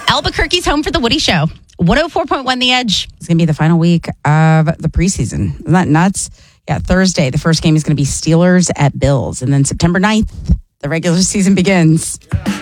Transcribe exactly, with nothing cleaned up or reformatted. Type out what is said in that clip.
Albuquerque's home for the Woody Show. one oh four point one The Edge. It's going to be the final week of the preseason. Isn't that nuts? Yeah, Thursday, the first game is going to be Steelers at Bills. And then September ninth, the regular season begins.